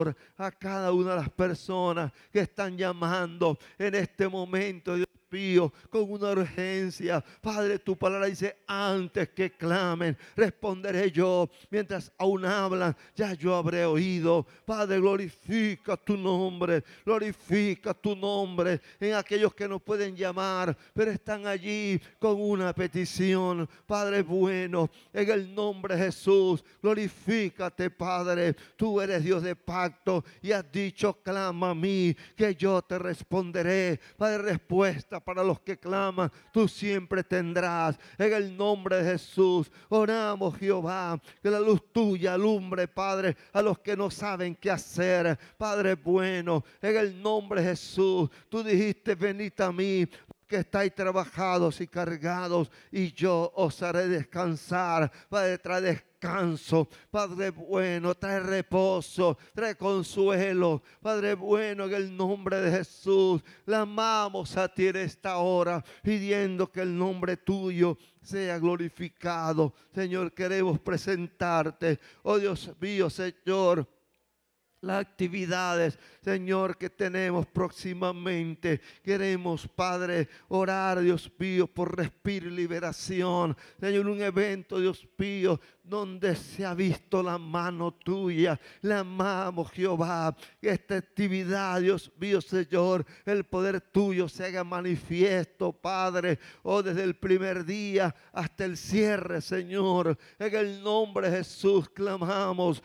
a cada una de las personas que están llamando en este momento, Dios mío, con una urgencia. Padre, tu palabra dice, antes que clamen, responderé yo. Mientras aún hablan, ya yo habré oído. Padre, glorifica tu nombre en aquellos que nos pueden llamar, pero están allí con una petición. Padre bueno, en el nombre de Jesús, glorifícate, Padre. Tú eres Dios de pacto y has dicho, clama a mí, que yo te responderé. Padre, respuesta para los que claman, tú siempre tendrás. En el nombre de Jesús, oramos, Jehová, que la luz tuya alumbre, Padre, a los que no saben qué hacer. Padre bueno, en el nombre de Jesús, tú dijiste, venid a mí, que estáis trabajados y cargados, y yo os haré descansar. Padre, trae descanso. Padre bueno, trae reposo, trae consuelo. Padre bueno, en el nombre de Jesús, la amamos a ti en esta hora, pidiendo que el nombre tuyo sea glorificado. Señor, queremos presentarte, oh Dios mío, Señor, las actividades, Señor, que tenemos próximamente. Queremos, Padre, orar, Dios mío, por Respiro y Liberación. Señor, un evento, Dios mío, donde se ha visto la mano tuya. La amamos, Jehová. Que esta actividad, Dios mío, Señor, el poder tuyo se haga manifiesto, Padre. Oh, desde el primer día hasta el cierre, Señor. En el nombre de Jesús clamamos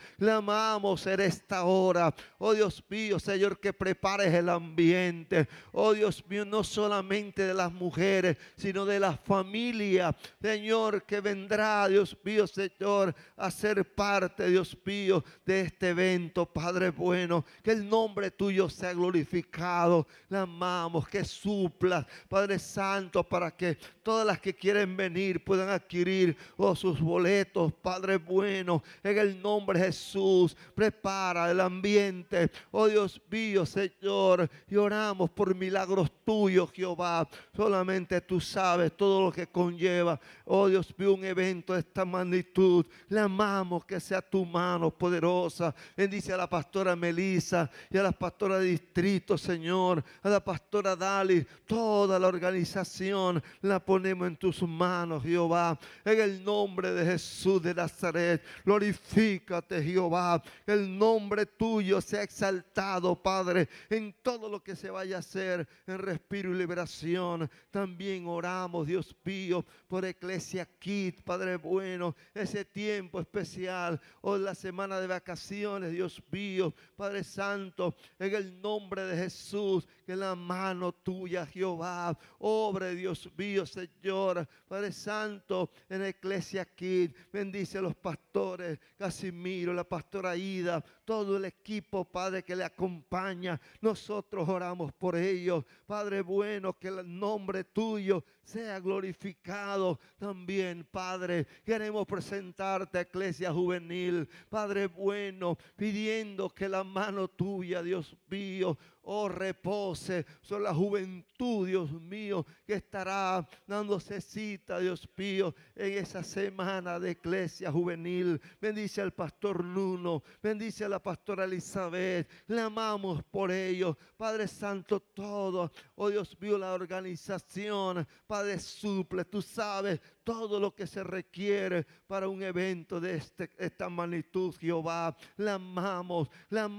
en esta hora. Oh Dios mío, Señor, que prepares el ambiente. Oh Dios mío, no solamente de las mujeres, sino de la familia, Señor, que vendrá, Dios mío, Señor, a ser parte, Dios mío, de este evento. Padre bueno, que el nombre tuyo sea glorificado. La amamos, que suplas, Padre Santo, para que todas las que quieren venir puedan adquirir sus boletos. Padre bueno, en el nombre de Jesús, prepara el ambiente, oh Dios mío, Señor, y oramos por milagros tuyos, Jehová. Solamente tú sabes todo lo que conlleva, oh Dios mío, un evento de esta magnitud. Le amamos, que sea tu mano poderosa. Bendice a la pastora Melissa y a la pastora de distrito, Señor, a la pastora Dali, toda la organización la ponemos en tus manos, Jehová, en el nombre de Jesús de Nazaret. Glorifícate, Jehová, el nombre tuyo sea exaltado, Padre, en todo lo que se vaya a hacer en Respiro y Liberación. También oramos, Dios mío, por Iglesia Kids, Padre bueno, ese tiempo especial, o la semana de vacaciones, Dios mío, Padre Santo, en el nombre de Jesús, que la mano tuya, Jehová, obre, Dios mío, Señor, Padre Santo, en Iglesia Kids. Bendice a los pastores, Casimiro, la pastora Ida, todo el equipo, Padre, que le acompaña. Nosotros oramos por ellos, Padre bueno, que el nombre tuyo sea glorificado también, Padre. Queremos presentarte a Iglesia Juvenil, Padre bueno, pidiendo que la mano tuya, Dios mío, oh, repose sobre la juventud, Dios mío, que estará dándose cita, Dios mío, en esa semana de Iglesia Juvenil. Bendice al pastor Nuno, bendice a la pastora Elizabeth. Le amamos por ellos, Padre Santo, todo, oh Dios mío, la organización, Padre, suple, tú sabes todo lo que se requiere para un evento de esta magnitud, Jehová. La amamos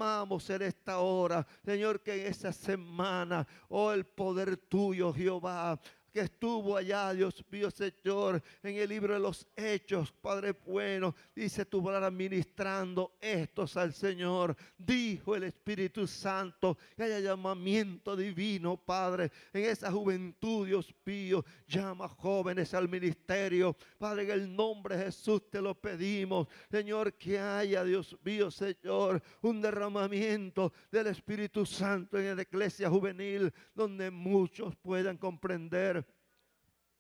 en esta hora, Señor, que en esa semana, oh, el poder tuyo, Jehová, que estuvo allá, Dios mío, Señor, en el libro de los Hechos, Padre bueno, dice tu palabra, ministrando estos al Señor. Dijo el Espíritu Santo que haya llamamiento divino, Padre, en esa juventud, Dios mío. Llama jóvenes al ministerio, Padre, en el nombre de Jesús te lo pedimos, Señor, que haya, Dios mío, Señor, un derramamiento del Espíritu Santo en la Iglesia Juvenil, donde muchos puedan comprender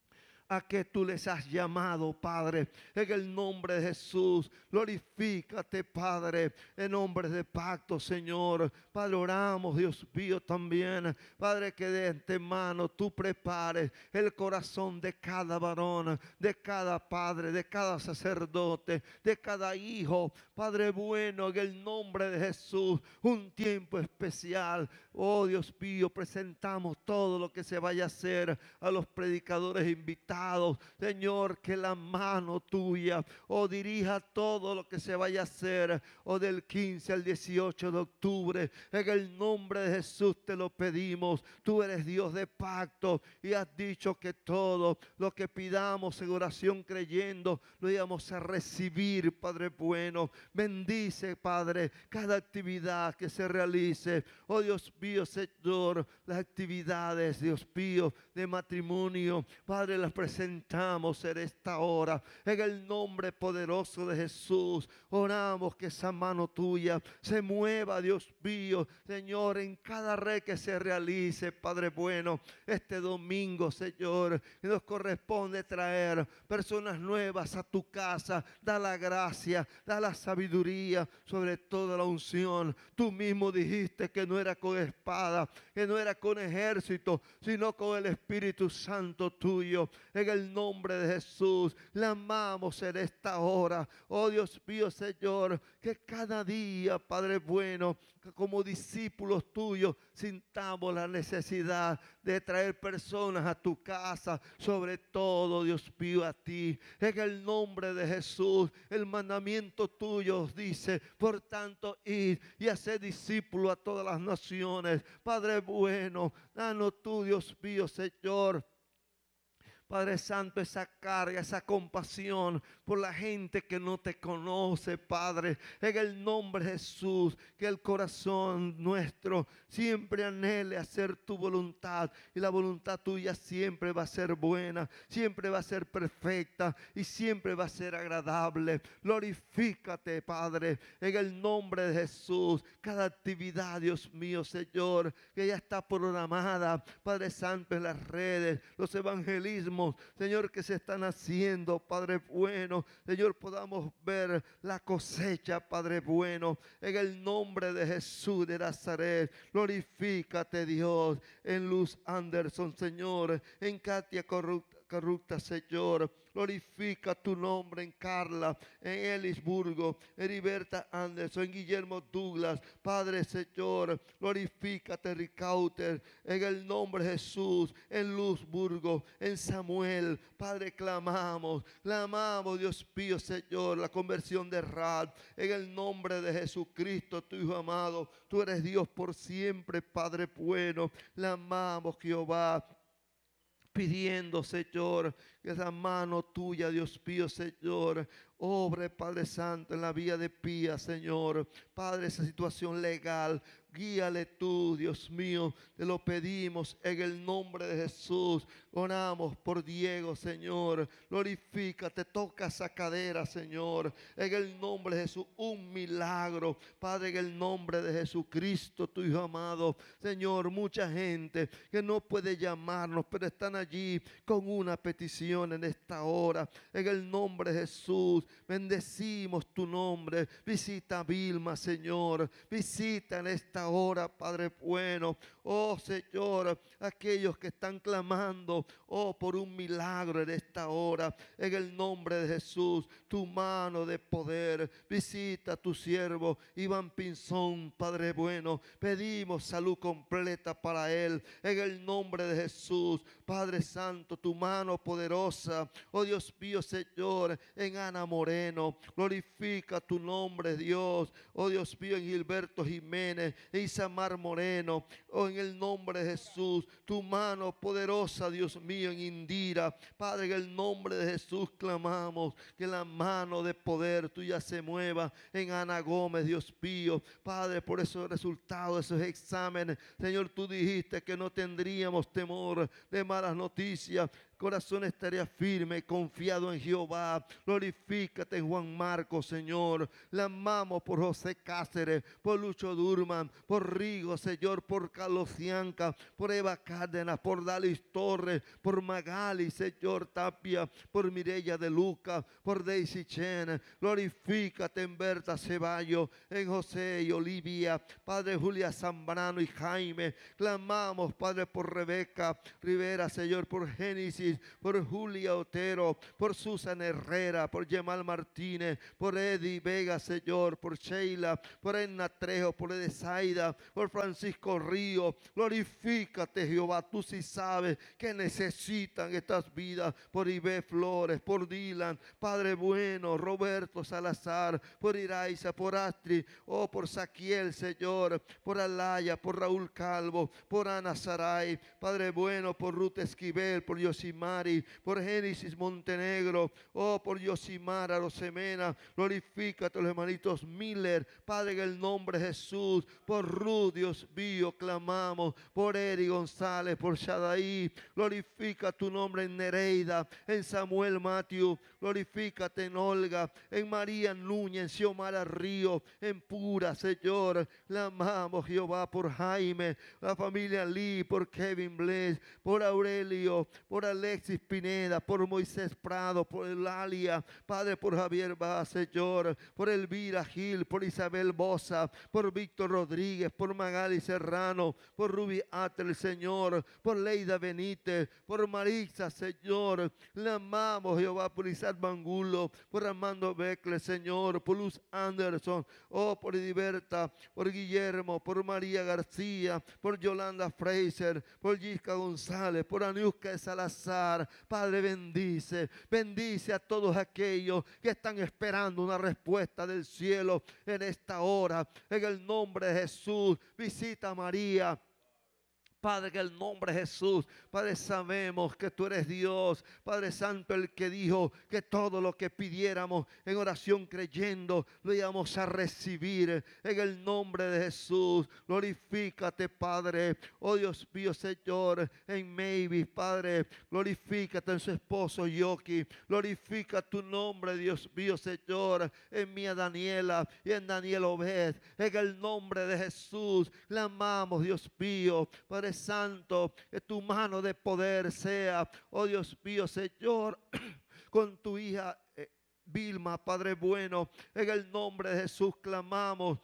a que tú les has llamado, Padre. En el nombre de Jesús, glorifícate, Padre, en nombre de pacto, Señor. Padre, oramos, Dios mío, también, Padre, que de antemano tú prepares el corazón de cada varón, de cada padre, de cada sacerdote, de cada hijo, Padre bueno, en el nombre de Jesús, un tiempo especial. Oh Dios mío, presentamos todo lo que se vaya a hacer a los predicadores invitados, Señor, que la mano tuya, dirija todo lo que se vaya a hacer, del 15 al 18 de octubre, en el nombre de Jesús te lo pedimos. Tú eres Dios de pacto y has dicho que todo lo que pidamos en oración creyendo lo íbamos a recibir, Padre bueno. Bendice, Padre, cada actividad que se realice. Oh Dios mío, Señor, las actividades, Dios mío, de matrimonio, Padre, las presentamos en esta hora. En el nombre poderoso de Jesús, oramos que esa mano tuya se mueva, Dios mío, Señor, en cada red que se realice, Padre bueno. Este domingo, Señor, nos corresponde traer personas nuevas a tu casa. Da la gracia, da la sabiduría, sobre todo la unción. Tú mismo dijiste que no era con espada, que no era con ejército, sino con el Espíritu Santo tuyo. En el nombre de Jesús, le amamos en esta hora. Oh Dios mío, Señor, que cada día, Padre bueno, que como discípulos tuyos sintamos la necesidad de traer personas a tu casa, sobre todo, Dios mío, a ti. En el nombre de Jesús, el mandamiento tuyo dice, por tanto, id y hacer discípulos a todas las naciones. Padre bueno, danos tú, Dios mío, Señor, Padre Santo, esa carga, esa compasión por la gente que no te conoce, Padre. En el nombre de Jesús, que el corazón nuestro siempre anhele hacer tu voluntad. Y la voluntad tuya siempre va a ser buena, siempre va a ser perfecta y siempre va a ser agradable. Glorifícate, Padre, en el nombre de Jesús. Cada actividad, Dios mío, Señor, que ya está programada, Padre Santo, en las redes, los evangelismos, Señor, que se están haciendo, Padre bueno. Señor, podamos ver la cosecha, Padre bueno, en el nombre de Jesús de Nazaret. Glorifícate, Dios, en Luz Anderson, Señor, en Katia Corrupta, Señor. Glorifica tu nombre en Carla, en Elisburgo, en Heriberta Anderson, en Guillermo Douglas. Padre, Señor, glorifícate, Ricauter, en el nombre de Jesús, en Luzburgo, en Samuel. Padre, clamamos, Dios mío, Señor, la conversión de Rad, en el nombre de Jesucristo, tu Hijo amado. Tú eres Dios por siempre, Padre bueno. Clamamos, Jehová, pidiendo, Señor, que esa mano tuya, Dios mío, Señor, obre, Padre Santo, en la vía de Pía, Señor. Padre, esa situación legal, guíale tú, Dios mío, te lo pedimos en el nombre de Jesús. Oramos por Diego, Señor. Glorifícate, toca esa cadera, Señor, en el nombre de Jesús. Un milagro, Padre, en el nombre de Jesucristo, tu Hijo amado. Señor, mucha gente que no puede llamarnos, pero están allí con una petición en esta hora. En el nombre de Jesús, bendecimos tu nombre. Visita a Vilma, Señor. Visita en esta hora, Padre bueno. Oh Señor, aquellos que están clamando, por un milagro en esta hora. En el nombre de Jesús, tu mano de poder. Visita a tu siervo Iván Pinzón, Padre bueno. Pedimos salud completa para él. En el nombre de Jesús, Padre Santo, tu mano poderosa. Oh Dios mío, Señor, en Ana Moreno. Glorifica tu nombre, Dios. Oh Dios mío, en Gilberto Jiménez, en Isamar Moreno. Oh, en el nombre de Jesús, tu mano poderosa, Dios mío, en Indira. Padre, en el nombre de Jesús clamamos que la mano de poder tuya se mueva en Ana Gómez, Dios mío. Padre, por esos resultados, esos exámenes, Señor, tú dijiste que no tendríamos temor de malas noticias. corazón estaría firme, confiado en Jehová. Glorifícate en Juan Marcos, Señor. Le amamos por José Cáceres, por Lucho Durman, por Rigo, Señor, por Carlos Cianca, por Eva Cárdenas, por Dalis Torres, por Magali, Señor Tapia, por Mireya de Luca, por Daisy Chen. Glorifícate en Berta Ceballos, en José y Olivia, Padre Julia Zambrano y Jaime. Clamamos, Padre, por Rebeca Rivera, Señor, por Génesis, por Julia Otero, por Susan Herrera, por Yemal Martínez, por Eddie Vega, Señor, por Sheila, por Edna Trejo, por Edesaida, por Francisco Río. Glorifícate, Jehová, tú sí sabes que necesitan estas vidas, por Ibe Flores, por Dylan, Padre bueno, Roberto Salazar, por Iraiza, por Astrid, oh, por Saquiel, Señor, por Alaya, por Raúl Calvo, por Ana Saray, Padre bueno, por Ruth Esquivel, por Yosimari, por Génesis Montenegro, oh, por Yosimara Rosemena. Glorifícate, los hermanitos Miller, Padre, en el nombre de Jesús, por Ruth, Dios mío, clamamos, por Eri González, por Shadaí. Glorifica tu nombre en Nereida, en Samuel Matthew. Glorifícate en Olga, en María Núñez, en Xiomara Río, en Pura, Señor. La amamos, Jehová, por Jaime, la familia Lee, por Kevin Bless, por Aurelio, por Alexis Pineda, por Moisés Prado, por Eulalia, Padre, por Javier Vaz, Señor, por Elvira Gil, por Isabel Bosa, por Víctor Rodríguez, por Magali Serrano, por Ruby Atel, Señor, por Leida Benítez, por Marisa, Señor. Le amamos, Jehová, por Isaac Mangulo, por Armando Beckler, Señor, por Luz Anderson, oh, por Ediberta, por Guillermo, por María García, por Yolanda Fraser, por Gisca González, por Aniuska de Salazar. Padre, bendice, bendice a todos aquellos que están esperando una respuesta del cielo en esta hora. En el nombre de Jesús, visita a María. Padre, en el nombre de Jesús, Padre, sabemos que tú eres Dios, Padre Santo, el que dijo que todo lo que pidiéramos en oración creyendo, lo íbamos a recibir. En el nombre de Jesús, glorifícate, Padre, oh Dios mío, Señor, en Mavis, Padre, glorifícate en su esposo Yoki, glorifica tu nombre, Dios mío, Señor, en mía Daniela y en Daniel Obed. En el nombre de Jesús, le amamos, Dios mío, Padre Santo, que tu mano de poder sea, oh Dios mío, Señor, con tu hija Vilma, Padre bueno. En el nombre de Jesús clamamos.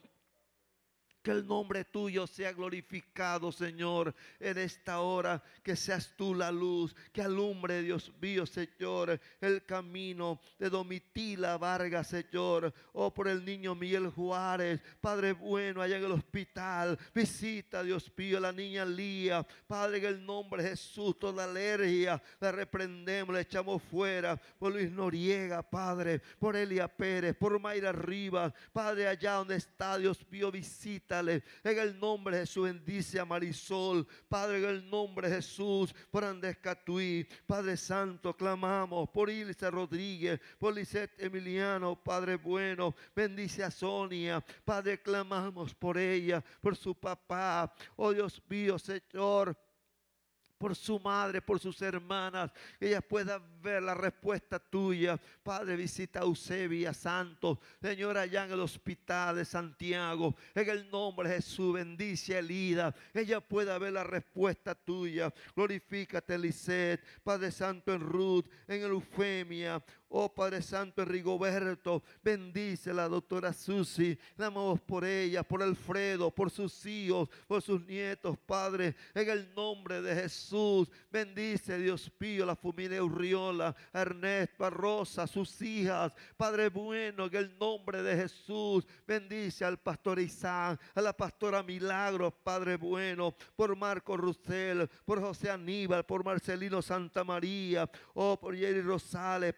Que el nombre tuyo sea glorificado, Señor, en esta hora. Que seas tú la luz que alumbre, Dios mío, Señor, el camino de Domitila Vargas, Señor. Oh, por el niño Miguel Juárez, Padre bueno, allá en el hospital. Visita, Dios mío, a la niña Lía. Padre, en el nombre de Jesús, toda alergia la reprendemos, la echamos fuera. Por Luis Noriega, Padre, por Elia Pérez, por Mayra Rivas, Padre, allá donde está, Dios mío, visita. En el nombre de Jesús, bendice a Marisol, Padre, en el nombre de Jesús, por Andrés Catuí, Padre Santo, clamamos por Ilse Rodríguez, por Lisette Emiliano, Padre bueno, bendice a Sonia, Padre, clamamos por ella, por su papá, oh Dios mío, Señor, por su madre, por sus hermanas, que ellas puedan ver la respuesta tuya. Padre, visita a Eusebia Santos, Señor, allá en el hospital de Santiago. En el nombre de Jesús, bendice a Elida, ella pueda ver la respuesta tuya. Glorifícate, Lisette, Padre Santo, en Ruth, en Eufemia. Oh, Padre Santo, en Rigoberto, bendice a la doctora Susi. Damos por ella, por Alfredo, por sus hijos, por sus nietos, Padre, en el nombre de Jesús. Bendice, Dios mío, la familia Urriola, a Ernest Barrosa, sus hijas, Padre bueno, en el nombre de Jesús. Bendice al pastor Isaac, a la pastora Milagros, Padre bueno, por Marco Russell, por José Aníbal, por Marcelino Santa María, oh, por Jerry Rosales, por Candelaria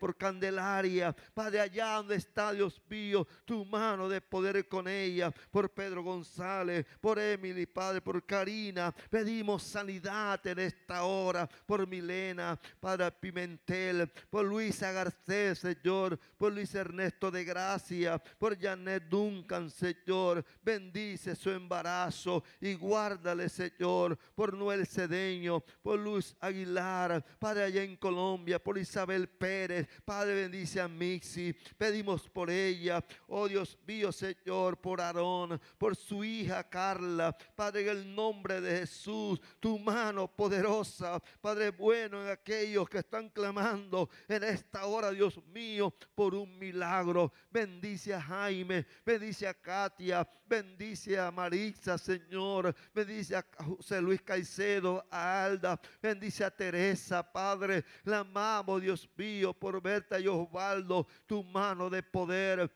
Candelaria, Padre, allá donde está, Dios mío, tu mano de poder con ella, por Pedro González, por Emily, Padre, por Karina, pedimos sanidad en esta hora, por Milena, Padre Pimentel, por Luisa Garcés, Señor, por Luis Ernesto de Gracia, por Janet Duncan, Señor, bendice su embarazo y guárdale, Señor, por Noel Cedeño, por Luz Aguilar, Padre, allá en Colombia, por Isabel Pérez, Padre, bendice a Mixi, pedimos por ella, oh Dios mío, Señor, por Aarón, por su hija Carla, Padre, en el nombre de Jesús, tu mano poderosa, Padre bueno, en aquellos que están clamando en esta hora, Dios mío, por un milagro. Bendice a Jaime, bendice a Katia, bendice a Maritza, Señor, bendice a José Luis Caicedo, a Alda, bendice a Teresa, Padre, la amamos, Dios mío, por Berta y Osvaldo, tu mano de poder.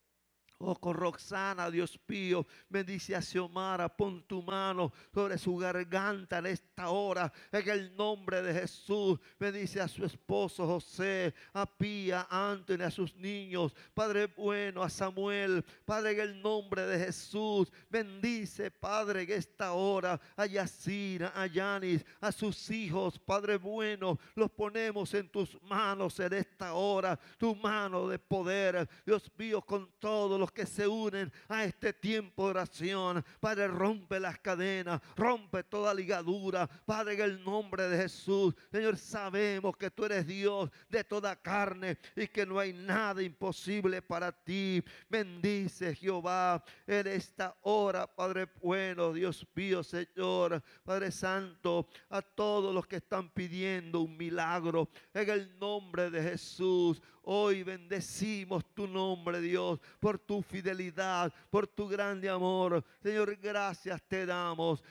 Oh, con Roxana, Dios mío, bendice a Xiomara, pon tu mano sobre su garganta en esta hora, en el nombre de Jesús. Bendice a su esposo José, a Pía, a Anthony, a sus niños, Padre bueno, a Samuel, Padre, en el nombre de Jesús. Bendice, Padre, en esta hora a Yacira, a Yanis, a sus hijos, Padre bueno, los ponemos en tus manos en esta hora, tu mano de poder, Dios mío, con todos los que se unen a este tiempo de oración. Padre, rompe las cadenas, rompe toda ligadura, Padre, en el nombre de Jesús. Señor, sabemos que tú eres Dios de toda carne y que no hay nada imposible para ti. Bendice, Jehová, en esta hora, Padre bueno, Dios mío, Señor, Padre santo, a todos los que están pidiendo un milagro en el nombre de Jesús. Hoy bendecimos tu nombre, Dios, por tu fidelidad, por tu grande amor. Señor, gracias te damos,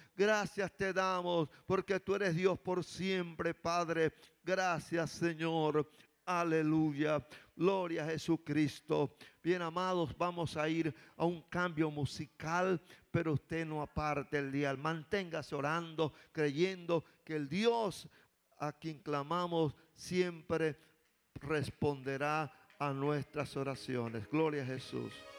porque tú eres Dios por siempre, Padre. Gracias, Señor. Aleluya. Gloria a Jesucristo. Bien, amados, vamos a ir a un cambio musical, pero usted no aparte el día. Manténgase orando, creyendo que el Dios a quien clamamos siempre responderá a nuestras oraciones. Gloria a Jesús.